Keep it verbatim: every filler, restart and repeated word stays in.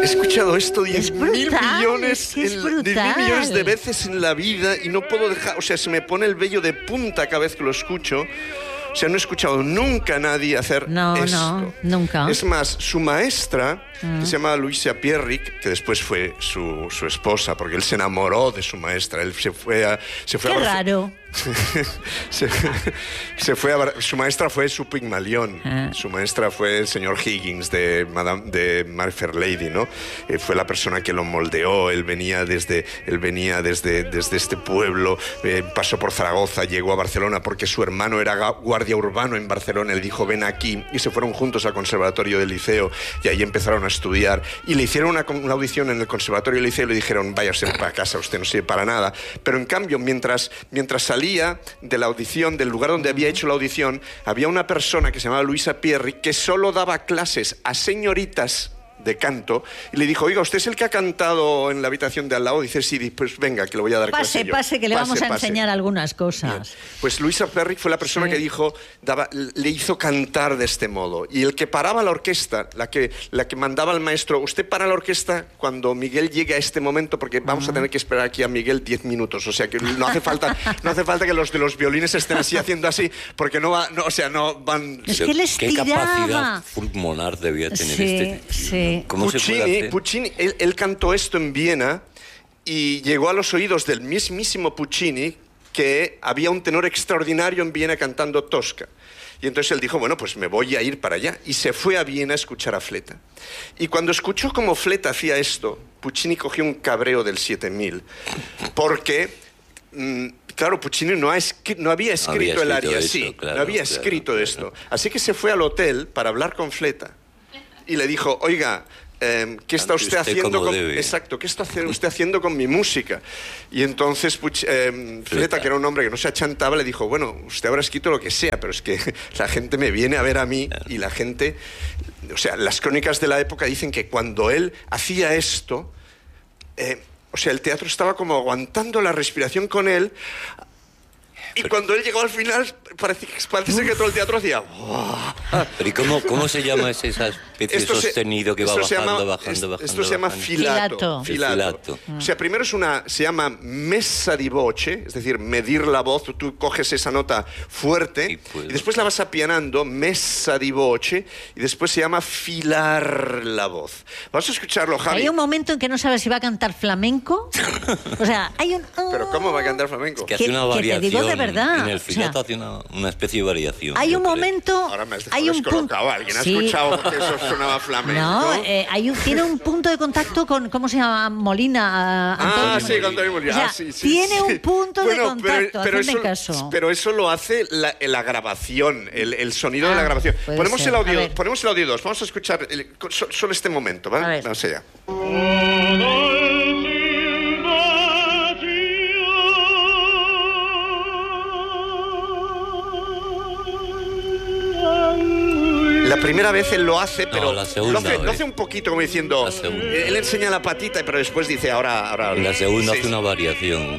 escuchado esto diez mil millones, es en, diez mil millones de veces en la vida y no puedo dejar, o sea, se me pone el vello de punta cada vez que lo escucho. O sea, no he escuchado nunca a nadie hacer no, esto. No, nunca. Es más, su maestra, mm. que se llama Luisa Pierrick, que después fue su, su esposa, porque él se enamoró de su maestra. Él se fue a... Se fue Qué a raro. se, se fue a, su maestra fue su Pigmalión. Ah. Su maestra fue el señor Higgins de Madame de My Fair Lady, ¿no? Eh, fue la persona que lo moldeó. Él venía desde, él venía desde, desde este pueblo, eh, pasó por Zaragoza, llegó a Barcelona porque su hermano era guardia urbano en Barcelona. Él dijo, ven aquí, y se fueron juntos al conservatorio del liceo y ahí empezaron a estudiar. Y le hicieron una, una audición en el conservatorio del liceo y le dijeron, váyase para casa, usted no sirve para nada. Pero en cambio, mientras, mientras salía de la audición, del lugar donde había hecho la audición, había una persona que se llamaba Luisa Pierri que solo daba clases a señoritas de canto y le dijo, oiga, ¿usted es el que ha cantado en la habitación de al lado? Dice, sí, pues venga, que le voy a dar pase, clase yo. Pase, pase, que le pase, vamos a pase. enseñar algunas cosas. Bien. Pues Luisa Pierri fue la persona sí. que dijo, daba, le hizo cantar de este modo. Y el que paraba la orquesta, la que, la que mandaba al maestro, usted para la orquesta cuando Miguel llegue a este momento, porque vamos uh-huh. a tener que esperar aquí a Miguel diez minutos, o sea que no hace falta, no hace falta que los de los violines estén así haciendo así, porque no va, no, o sea, no van... Es que les ¿Qué tiraba? capacidad pulmonar debía tener sí, este tío? Sí. ¿Cómo Puccini, se puede hacer? Puccini él, él cantó esto en Viena y llegó a los oídos del mismísimo Puccini que había un tenor extraordinario en Viena cantando Tosca. Y entonces él dijo, bueno, pues me voy a ir para allá. Y se fue a Viena a escuchar a Fleta. Y cuando escuchó cómo Fleta hacía esto, Puccini cogió un cabreo del siete mil. Porque, mmm, claro, Puccini no, ha escri- no había escrito, había escrito el aria así. Claro, no había claro, escrito claro. esto. Así que se fue al hotel para hablar con Fleta. Y le dijo, oiga... Eh, ¿qué está usted, usted haciendo con exacto qué está usted haciendo con mi música? Y entonces eh, Fleta, que era un hombre que no se achantaba, le dijo, bueno, usted habrá escrito lo que sea, pero es que la gente me viene a ver a mí y la gente, o sea, las crónicas de la época dicen que cuando él hacía esto, eh, o sea, el teatro estaba como aguantando la respiración con él. Y cuando él llegó al final, parece, parece que todo el teatro hacía... ¿Pero y cómo, cómo se llama ese, esa especie esto de sostenido se, que va bajando, llama, bajando, es, bajando? Esto se llama bajando. filato. Filato. filato. Mm. O sea, primero es una... Se llama messa di voce, es decir, medir la voz. Tú coges esa nota fuerte y, y después la vas apianando, messa di voce, y después se llama filar la voz. Vamos a escucharlo, Javi. Hay un momento en que no sabes si va a cantar flamenco. O sea, hay un... Oh, ¿Pero cómo va a cantar flamenco? Es que hace una variación. Que te digo de verdad. En el filato o sea, hace una, una especie de variación. Hay un creo. momento... Ahora me has dejado hay un descolocado. ¿Alguien ha sí. escuchado que eso sonaba flamenco? No, eh, hay un, tiene un punto de contacto con... ¿Cómo se llama? Molina. Uh, Antonio. Ah, sí, con Antonio Molina. O sea, ah, sí, sí, tiene sí. un punto bueno, de contacto. Pero, pero, eso, caso. pero eso lo hace la, la grabación, el, el sonido ah, de la grabación. Ponemos ser. el audio, ponemos el audio dos. Vamos a escuchar el, solo este momento, ¿vale? Vamos allá. La primera vez él lo hace, pero no, la segunda, lo, hace, lo hace un poquito como diciendo... Él enseña la patita, pero después dice, ahora... ahora la segunda sí, hace una variación.